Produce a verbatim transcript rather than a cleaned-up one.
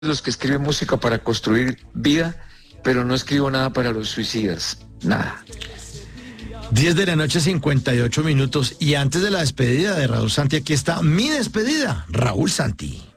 los que escriben música para construir vida, pero no escribo nada para los suicidas, nada. diez de la noche, cincuenta y ocho minutos. Y antes de la despedida de Raúl Santi, aquí está mi despedida, Raúl Santi.